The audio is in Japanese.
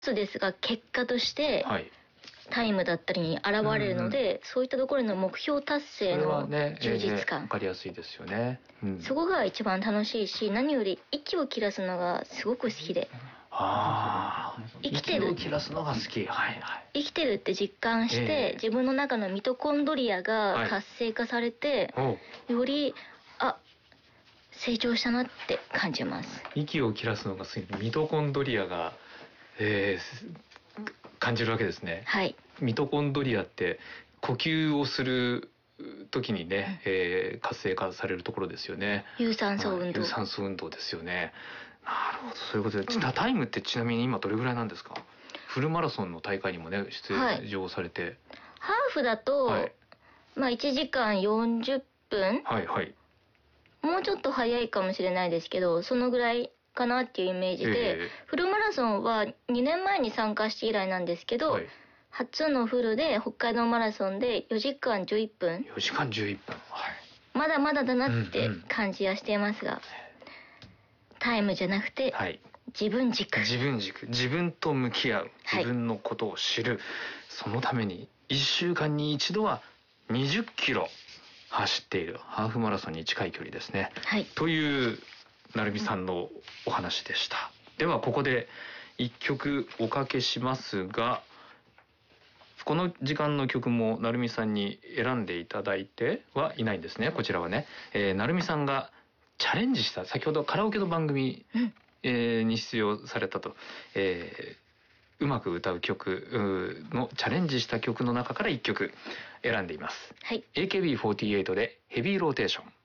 そうですが結果としてはい、 タイムだったりに現れるので、そういったところの目標達成の充実感、 分かりやすいですよね。 そこが一番楽しいし、何より息を切らすのがすごく好きで。生きてる、 息を切らすのが好き。はいはい。 生きてるって実感して、自分の中のミトコンドリアが活性化されて、より成長したなって感じます。 息を切らすのが好き、ミトコンドリアが、感じるわけですね。 はい。 ミトコンドリアって呼吸をする時にね、活性化されるところですよね。 有酸素運動。 有酸素運動ですよね。なるほど、そういうことで、タイムってちなみに今どれぐらいなんですか？フルマラソンの大会にもね出場されて、 ハーフだと、1時間40分、 はいはい、 もうちょっと早いかもしれないですけど、そのぐらいかなっていうイメージで、フルマラソンは2年前に参加して以来なんですけど、初のフルで北海道マラソンで4時間11分。 4時間11分。 まだまだだなって感じはしていますが、タイムじゃなくて、自分軸。 自分と向き合う、自分のことを知る、そのために1週間に1度は20キロ走っているハーフマラソンに近い距離ですね。という成美さんのお話でした。ではここで1曲おかけしますが、この時間の曲も成美さんに選んでいただいてはいないんですね。こちらはね、成美さんがチャレンジした、先ほどカラオケの番組、に出場されたと、うまく歌う曲のチャレンジした曲の中から1曲選んでいます。AKB48 でヘビーローテーション。